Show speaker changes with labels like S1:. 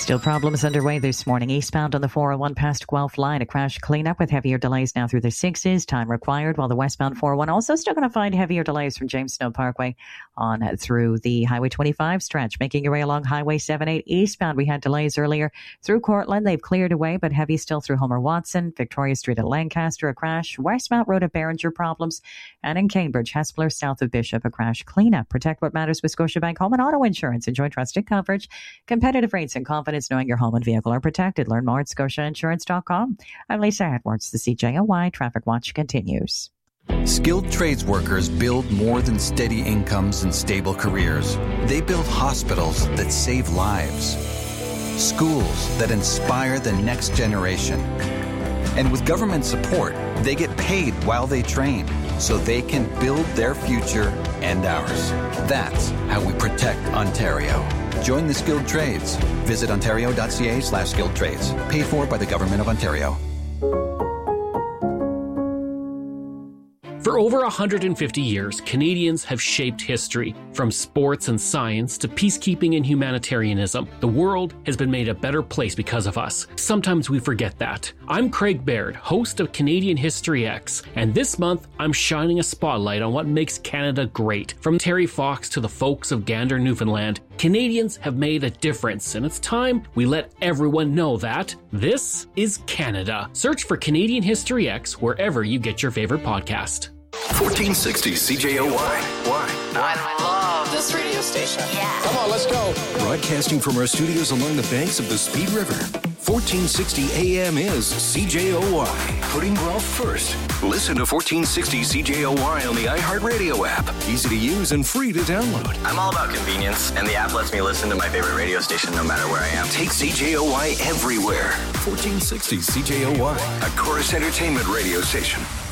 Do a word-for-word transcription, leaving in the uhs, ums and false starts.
S1: Still problems underway this morning. Eastbound on the four oh one past Guelph line, a crash cleanup with heavier delays now through the sixes. Time required, while the westbound four oh one also still going to find heavier delays from James Snow Parkway on through the Highway twenty-five stretch. Making your way along Highway seventy-eight eastbound, we had delays earlier through Cortland. They've cleared away, but heavy still through Homer Watson. Victoria Street at Lancaster, a crash. Westmount Road at Barringer, problems. And in Cambridge, Hespeler south of Bishop, a crash cleanup. Protect what matters with Scotiabank Home and Auto Insurance. Enjoy trusted coverage, competitive rates, and confidence knowing your home and vehicle are protected. Learn more at scotia insurance dot com. I'm Lisa Edwards. The C J O Y Traffic Watch continues.
S2: Skilled trades workers build more than steady incomes and stable careers. They build hospitals that save lives, schools that inspire the next generation. And with government support, they get paid while they train so they can build their future and ours. That's how we protect Ontario. Join the skilled trades. Visit ontario.ca slash skilled trades. Paid for by the Government of Ontario.
S3: For over one hundred fifty years, Canadians have shaped history. From sports and science to peacekeeping and humanitarianism, the world has been made a better place because of us. Sometimes we forget that. I'm Craig Baird, host of Canadian History X, and this month I'm shining a spotlight on what makes Canada great. From Terry Fox to the folks of Gander, Newfoundland, Canadians have made a difference, and it's time we let everyone know that this is Canada. Search for Canadian History X wherever you get your favorite podcast.
S4: fourteen sixty C J O Y. Why?
S5: I love this radio station.
S6: Yeah.
S4: Come on, let's go. Broadcasting from our studios along the banks of the Speed River. fourteen sixty A M is C J O Y. Putting Guelph first. Listen to fourteen sixty C J O Y on the iHeartRadio app. Easy to use and free to download.
S5: I'm all about convenience, and the app lets me listen to my favorite radio station no matter where I am.
S4: Take C J O Y everywhere. fourteen sixty C J O Y, a Chorus Entertainment radio station.